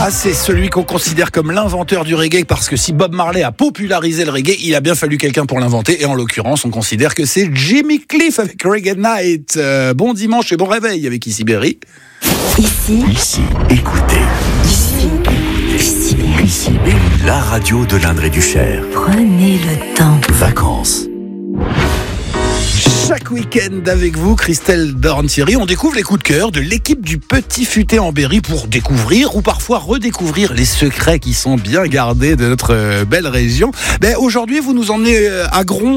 Ah, c'est celui qu'on considère comme l'inventeur du reggae, parce que si Bob Marley a popularisé le reggae, il a bien fallu quelqu'un pour l'inventer, et en l'occurrence, on considère que c'est Jimmy Cliff avec Reggae Night. Bon dimanche et bon réveil avec Ici Berry. Ici, écoutez. Ici Berry, la radio de l'Indre et du Cher. Prenez le temps. Vacances. Chaque week-end avec vous, Christelle Dorn-Thierry, on découvre les coups de cœur de l'équipe du Petit Futé en Berry pour découvrir ou parfois redécouvrir les secrets qui sont bien gardés de notre belle région. Aujourd'hui, vous nous emmenez à Gron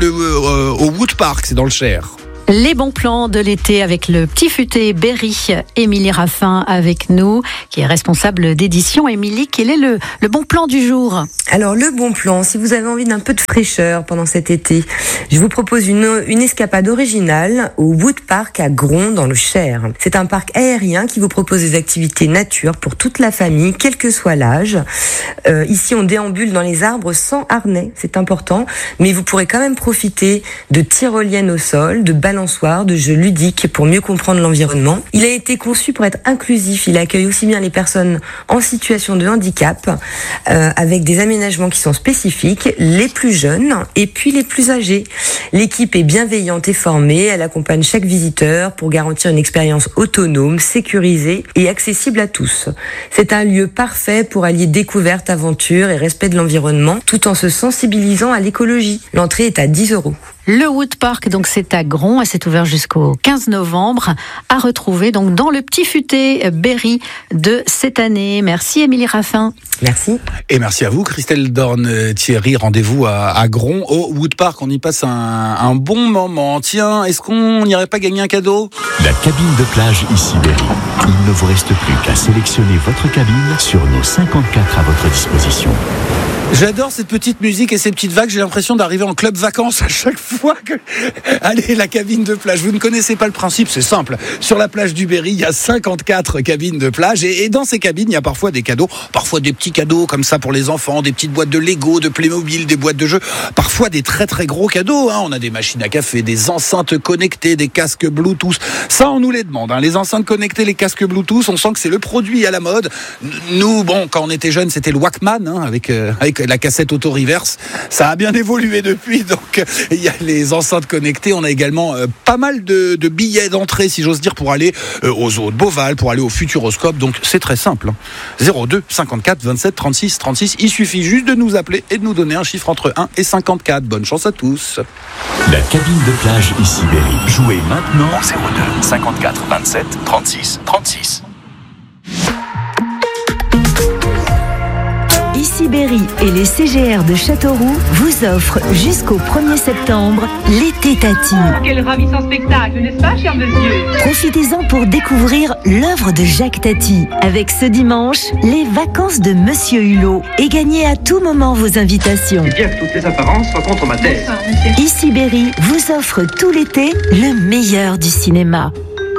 au Wood Park, c'est dans le Cher. Les bons plans de l'été avec le Petit Futé Berry. Émilie Raffin avec nous, qui est responsable d'édition. Émilie, quel est le bon plan du jour ? Alors le bon plan, si vous avez envie d'un peu de fraîcheur pendant cet été, je vous propose une escapade originale au Wood Park à Gron dans le Cher. C'est un parc aérien qui vous propose des activités nature pour toute la famille, quel que soit l'âge. Ici on déambule dans les arbres sans harnais, c'est important, mais vous pourrez quand même profiter de tyroliennes au sol, de balançoires, de jeux ludiques pour mieux comprendre l'environnement. Il a été conçu pour être inclusif, il accueille aussi bien les personnes en situation de handicap, avec des aménagements qui sont spécifiques, les plus jeunes et puis les plus âgés. L'équipe est bienveillante et formée, elle accompagne chaque visiteur pour garantir une expérience autonome, sécurisée et accessible à tous. C'est un lieu parfait pour allier découverte, aventure et respect de l'environnement, tout en se sensibilisant à l'écologie. L'entrée est à 10 €. Le Wood Park, donc c'est à Gron, c'est ouvert jusqu'au 15 novembre, à retrouver donc dans le Petit Futé Berry de cette année. Merci Émilie Raffin. Merci. Et merci à vous Christelle Dorn-Thierry. Rendez-vous à Gron au Wood Park. On y passe un bon moment. Tiens, est-ce qu'on n'irait pas gagner un cadeau ? La cabine de plage Ici Berry. Il ne vous reste plus qu'à sélectionner votre cabine sur nos 54 à votre disposition. J'adore cette petite musique et ces petites vagues. J'ai l'impression d'arriver en club vacances à chaque fois que... Allez, la cabine de plage. Vous ne connaissez pas le principe, c'est simple. Sur la plage du Berry, il y a 54 cabines de plage. Et dans ces cabines, il y a parfois des cadeaux. Parfois des petits cadeaux comme ça pour les enfants. Des petites boîtes de Lego, de Playmobil, des boîtes de jeux. Parfois des très très gros cadeaux. On a des machines à café, des enceintes connectées, des casques Bluetooth. Ça, on nous les demande. Les enceintes connectées, les casques Bluetooth, on sent que c'est le produit à la mode. Nous, quand on était jeunes, c'était le Walkman avec la cassette auto-reverse. Ça a bien évolué depuis, donc il y a les enceintes connectées. On a également pas mal de billets d'entrée, si j'ose dire, pour aller au zoo de Beauval, pour aller au Futuroscope. Donc c'est très simple. 02 54 27 36 36. Il suffit juste de nous appeler et de nous donner un chiffre entre 1 et 54. Bonne chance à tous. La cabine de plage Ici Berry. Jouez maintenant au 02 54 27 36 36. Ici Berry et les CGR de Châteauroux vous offrent jusqu'au 1er septembre l'été Tati. Quel ravissant spectacle, n'est-ce pas, cher monsieur ? Profitez-en pour découvrir l'œuvre de Jacques Tati avec ce dimanche les vacances de Monsieur Hulot et gagnez à tout moment vos invitations. C'est bien que toutes les apparences soient contre ma thèse. Ici Berry vous offre tout l'été le meilleur du cinéma.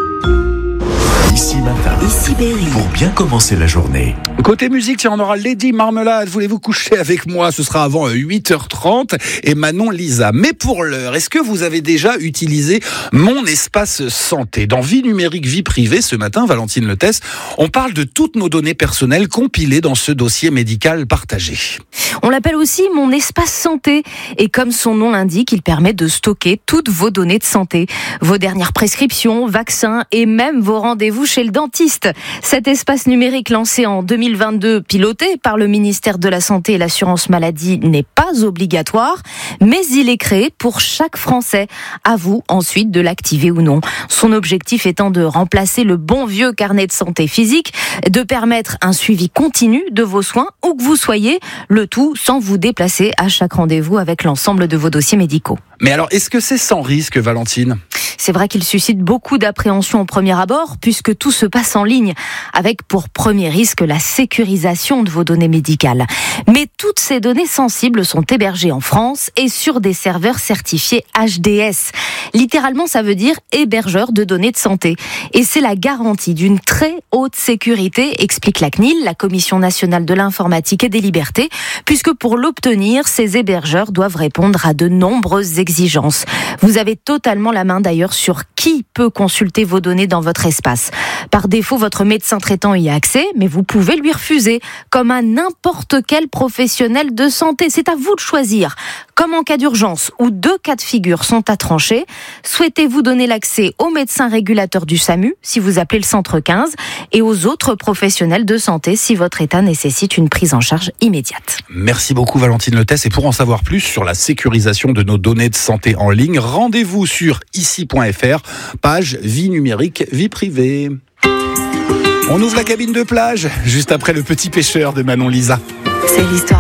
Ici matin. Ici Berry. Pour bien commencer la journée. Côté musique, on aura Lady Marmelade. Voulez-vous coucher avec moi ? Ce sera avant 8h30 et Manon Lisa. Mais pour l'heure, est-ce que vous avez déjà utilisé Mon Espace Santé ? Dans Vie numérique, vie privée, ce matin, Valentine Letès, on parle de toutes nos données personnelles compilées dans ce dossier médical partagé. On l'appelle aussi Mon Espace Santé. Et comme son nom l'indique, il permet de stocker toutes vos données de santé. Vos dernières prescriptions, vaccins et même vos rendez-vous chez le dentiste. Cet espace numérique lancé en 2022, piloté par le ministère de la Santé et l'Assurance Maladie, n'est pas obligatoire, mais il est créé pour chaque Français. À vous ensuite de l'activer ou non. Son objectif étant de remplacer le bon vieux carnet de santé physique, de permettre un suivi continu de vos soins où que vous soyez, le tout sans vous déplacer à chaque rendez-vous avec l'ensemble de vos dossiers médicaux. Mais alors, est-ce que c'est sans risque, Valentine ? C'est vrai qu'il suscite beaucoup d'appréhension au premier abord, puisque tout se passe en ligne, avec pour premier risque la sécurisation de vos données médicales. Mais toutes ces données sensibles sont hébergées en France et sur des serveurs certifiés HDS. Littéralement, ça veut dire hébergeur de données de santé. Et c'est la garantie d'une très haute sécurité, explique la CNIL, la Commission nationale de l'informatique et des libertés, puisque pour l'obtenir, ces hébergeurs doivent répondre à de nombreuses exigences. Vous avez totalement la main d'ailleurs sur qui peut consulter vos données dans votre espace. Par défaut, votre médecin traitant y a accès, mais vous pouvez lui refuser, comme à n'importe quel professionnel de santé. C'est à vous de choisir. Comme en cas d'urgence où 2 cas de figure sont à trancher, souhaitez-vous donner l'accès au médecin régulateur du SAMU, si vous appelez le centre 15, et aux autres professionnels de santé, si votre état nécessite une prise en charge immédiate. Merci beaucoup Valentine Letès. Et pour en savoir plus sur la sécurisation de nos données de santé en ligne, rendez-vous sur ici.fr, page vie numérique, vie privée. On ouvre la cabine de plage, juste après Le Petit Pêcheur de Manon Lisa. C'est l'histoire